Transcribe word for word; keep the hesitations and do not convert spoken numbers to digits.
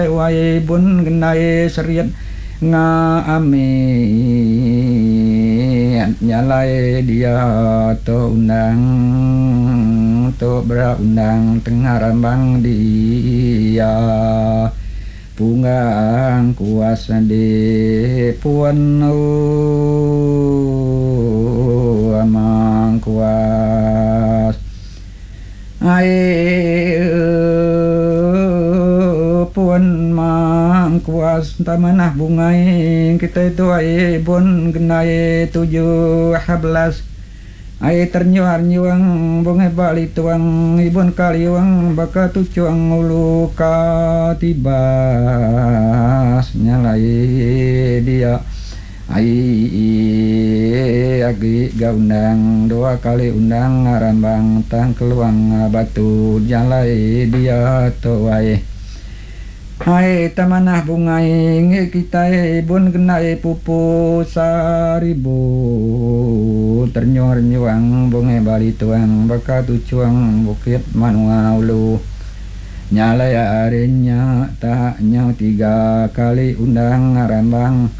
wae bun genai seriat nga amin nyalai dia to undang to berundang tengah rambang dia pungang kuasa di puan amang kuas ai puan mang kuas tamanah bungai kita itu ai bon genai tujuh belas ai ternyuar nyuang bungai bali tuang ibon kaliwang baka tucuang ulu katibas nyalai dia ai agi gaundang dua kali undang rambang tang keluang batu nyalai dia toai hai tamanah bungai nge kita ibon genai pupu saribu ternyor nyuang bungai bali tuang baka tucuang bukit manua ulu nyalai arinya tak nyau tiga kali undang rambang